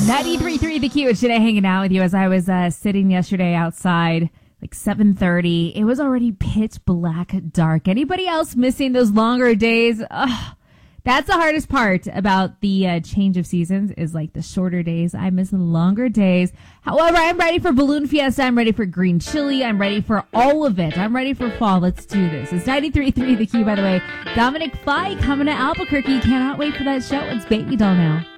93.3 The Q today, hanging out with you as I was sitting yesterday outside, like 7:30. It was already pitch black dark. Anybody else missing those longer days? Ugh. That's the hardest part about the change of seasons is like the shorter days. I miss the longer days. However, I'm ready for Balloon Fiesta. I'm ready for green chili. I'm ready for all of it. I'm ready for fall. Let's do this. It's 93.3 The Q, by the way. Dominic Fike coming to Albuquerque. Cannot wait for that show. It's Baby Doll now.